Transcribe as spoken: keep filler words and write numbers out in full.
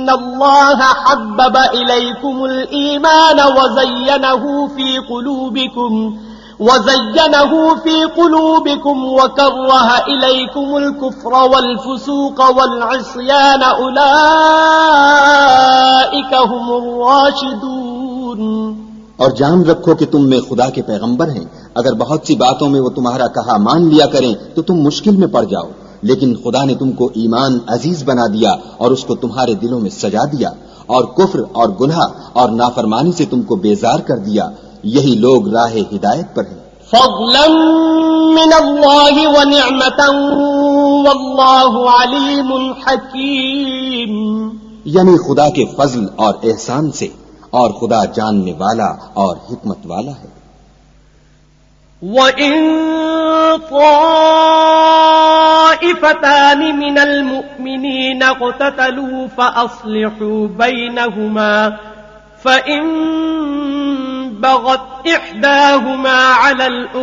اللہ حبب الیکم الایمان وزینہ فی قلوبکم وزینہ فی قلوبکم وکرہ الیکم الکفر والفسوق والعصیان اولئک هم الراشدون. اور جان رکھو کہ تم میں خدا کے پیغمبر ہیں. اگر بہت سی باتوں میں وہ تمہارا کہا مان لیا کریں تو تم مشکل میں پڑ جاؤ، لیکن خدا نے تم کو ایمان عزیز بنا دیا اور اس کو تمہارے دلوں میں سجا دیا، اور کفر اور گناہ اور نافرمانی سے تم کو بیزار کر دیا. یہی لوگ راہ ہدایت پر ہیں. فضلا من اللہ ونعمتا واللہ علیم حکیم. یعنی خدا کے فضل اور احسان سے، اور خدا جاننے والا اور حکمت والا ہے. وَإِن طَائِفَتَانِ مِنَ الْمُؤْمِنِينَ اقْتَتَلُوا فَأَصْلِحُوا بَيْنَهُمَا فَإِن بَغَتْ إِحْدَاهُمَا عَلَى الْأُخْرَى